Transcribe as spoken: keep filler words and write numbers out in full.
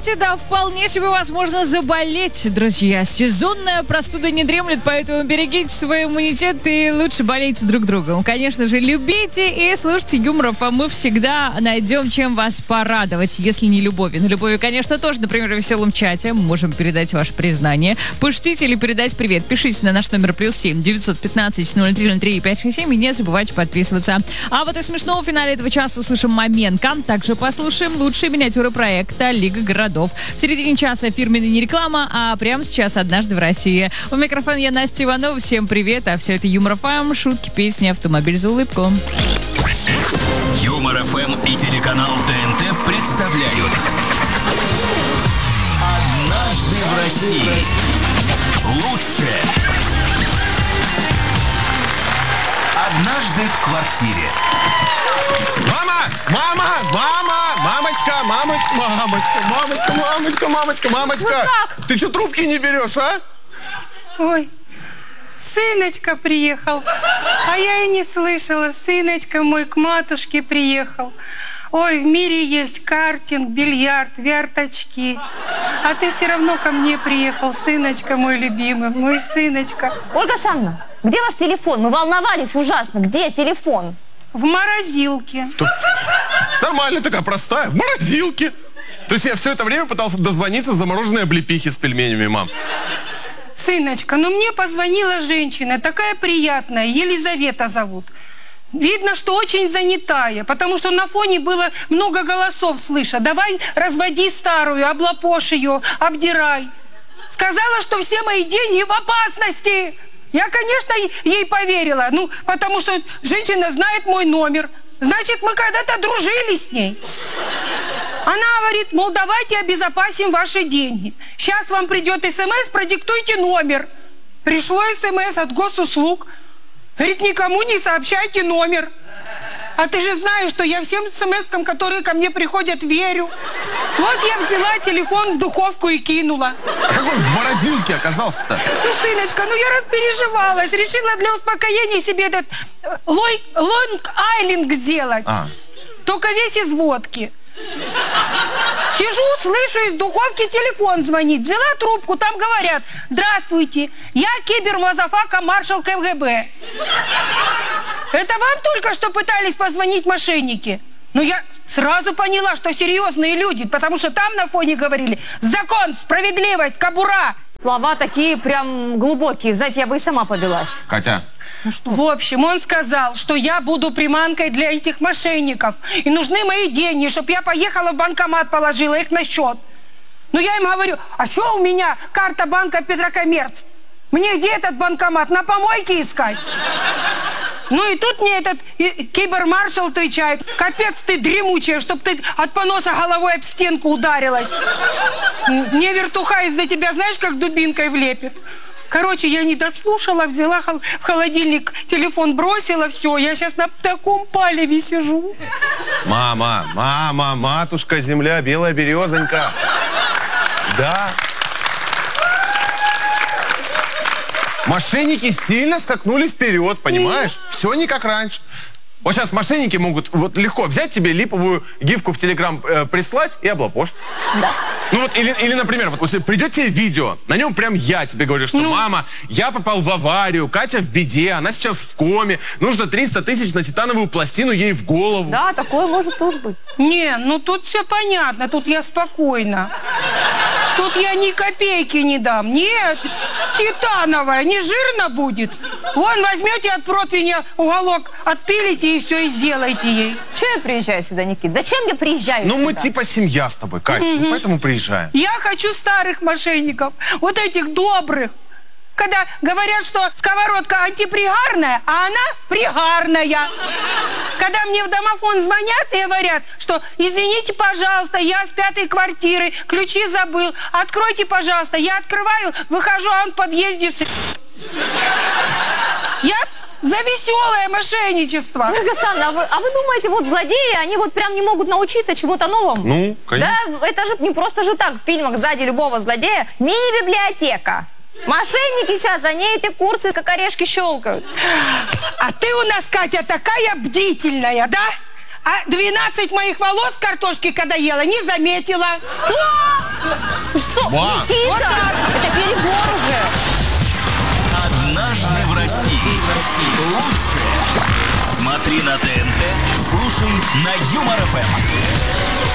кстати, да, вполне себе возможно заболеть, друзья. Сезонная простуда не дремлет, поэтому берегите свой иммунитет и лучше болейте друг другом. Конечно же, любите и слушайте юморов, а мы всегда найдем, чем вас порадовать, если не любовью. Но любовью, конечно, тоже, например, в веселом чате. Мы можем передать ваше признание. Пошутить или передать привет. Пишите на наш номер плюс семь девятьсот пятнадцать ноль три ноль три пять шесть семь и не забывайте подписываться. А вот и смешного в финале этого часа услышим Маменко. Также послушаем лучшие миниатюры проекта «Лига городов». В середине часа фирменная не реклама, а прямо сейчас «Однажды в России». У микрофона я, Настя Иванова. Всем привет. А все это Юмор ФМ, шутки, песни, автомобиль за улыбку. Юмор ФМ и телеканал ТНТ представляют «Однажды в России». Лучшее. Однажды в квартире. Мама! Мама! Мама! Мамочка! Мамочка! Мамочка! Мамочка! Мамочка! Мамочка! Мамочка! Ты что, трубки не берешь, а? Ой, сыночка приехал. А я и не слышала. Сыночка мой к матушке приехал. Ой, в мире есть картинг, бильярд, верточки. А ты все равно ко мне приехал, сыночка мой любимый, мой сыночка. Ольга Александровна, где ваш телефон? Мы волновались ужасно. Где телефон? В морозилке. Что? Нормально, такая простая. В морозилке. То есть я все это время пытался дозвониться замороженной облепихи с пельменями, мам. Сыночка, ну мне позвонила женщина, такая приятная, Елизавета зовут. Видно, что очень занятая, потому что на фоне было много голосов слыша. Давай разводи старую, облапошь ее, обдирай. Сказала, что все мои деньги в опасности. Я, конечно, ей поверила, ну, потому что женщина знает мой номер. Значит, мы когда-то дружили с ней. Она говорит, мол, давайте обезопасим ваши деньги. Сейчас вам придет смс, продиктуйте номер. Пришло смс от госуслуг. Говорит, никому не сообщайте номер. А ты же знаешь, что я всем смс-кам, которые ко мне приходят, верю. Вот я взяла телефон в духовку и кинула. А как он в морозилке оказался-то? Ну, сыночка, ну я распереживалась. Решила для успокоения себе этот э, лонг-айленд сделать. А. Только весь из водки. Сижу, слышу, из духовки телефон звонит. Взяла трубку, там говорят: здравствуйте, я кибермазафака, маршал КГБ. Это вам только что пытались позвонить мошенники? Ну, я сразу поняла, что серьезные люди, потому что там на фоне говорили: закон, справедливость, кобура. Слова такие прям глубокие. Знаете, я бы и сама повелась. Катя. Ну что? В общем, он сказал, что я буду приманкой для этих мошенников. И нужны мои деньги, чтобы я поехала в банкомат, положила их на счет. Ну, я им говорю: а что у меня карта банка Петрокоммерц? Мне где этот банкомат? На помойке искать? Ну и тут мне этот кибермаршал отвечает: капец ты дремучая, чтоб ты от поноса головой об стенку ударилась. Мне вертуха из-за тебя, знаешь, как дубинкой влепит. Короче, я не дослушала, взяла в холодильник, телефон бросила, все, я сейчас на таком палеве сижу. Мама, мама, матушка, земля, белая березонька. Да. Мошенники сильно скакнули вперед, понимаешь? Все не как раньше. Вот сейчас мошенники могут вот легко взять тебе липовую гифку в Телеграм э, прислать и облапошить. Да. Ну вот, или, или, например, вот если придет тебе видео, на нем прям я тебе говорю, что ну. мама, я попал в аварию, Катя в беде, она сейчас в коме, нужно триста тысяч на титановую пластину ей в голову. Да, такое может тоже быть. Не, ну тут все понятно, тут я спокойна. Тут я ни копейки не дам. Нет, титановая, не жирно будет. Вон возьмете от противня уголок, отпилите и все, и сделайте ей. Чего я приезжаю сюда, Никит? Зачем я приезжаю Ну, сюда? мы типа семья с тобой, Катя, mm-hmm. ну, поэтому приезжаем. Я хочу старых мошенников, вот этих добрых. Когда говорят, что сковородка антипригарная, а она пригарная. Когда мне в домофон звонят и говорят, что извините, пожалуйста, я с пятой квартиры, ключи забыл, откройте, пожалуйста. Я открываю, выхожу, а он в подъезде с... Я за веселое мошенничество. Ольга Александровна, а вы, а вы думаете, вот злодеи, они вот прям не могут научиться чему-то новому? Ну, конечно. Да, это же не просто же так. В фильмах сзади любого злодея мини-библиотека. Мошенники сейчас, они эти курсы как орешки щелкают. А ты у нас, Катя, такая бдительная, да? А двенадцать моих волос с картошки, когда ела, не заметила. Что? Что? Ва. Никита, это перебор уже. Однажды в России. Лучшее. Смотри на ТНТ, слушай на Юмор ФМ.